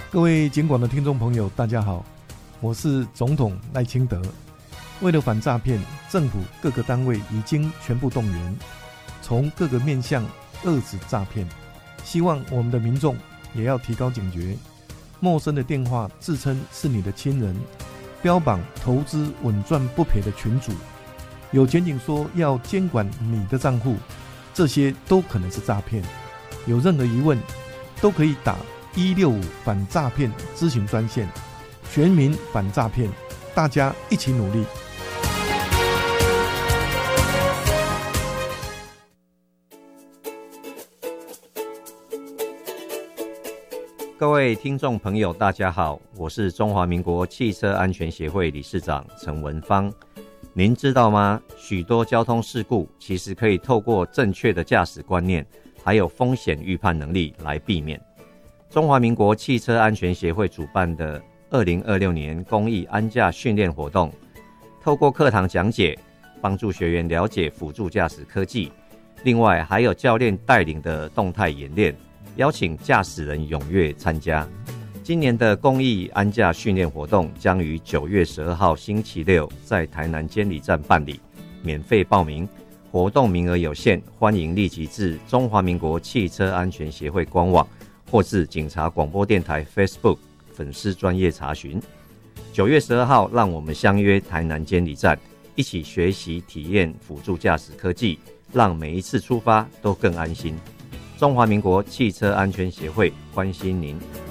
各位警广的听众朋友，大家好，我是总统赖清德。为了反诈骗，政府各个单位已经全部动员，从各个面向遏止诈骗。希望我们的民众也要提高警觉，陌生的电话自称是你的亲人，标榜投资稳赚不赔的群组，有检警说要监管你的账户，这些都可能是诈骗。有任何疑问，都可以打165反诈骗咨询专线，全民反诈骗，大家一起努力。 各位听众朋友大家好，我是中华民国汽车安全协会理事长陈文芳。您知道吗？许多交通事故其实可以透过正确的驾驶观念还有风险预判能力来避免。中华民国汽车安全协会主办的2026年公益安驾训练活动，透过课堂讲解，帮助学员了解辅助驾驶科技，另外还有教练带领的动态演练，邀请驾驶人踊跃参加。今年的公益安驾训练活动将于9月12号星期六在台南监理站办理，免费报名，活动名额有限，欢迎立即至中华民国汽车安全协会官网或至警察广播电台 Facebook 粉丝专页查询。9月12号，让我们相约台南监理站，一起学习体验辅助驾驶科技，让每一次出发都更安心。中华民国汽车安全协会关心您。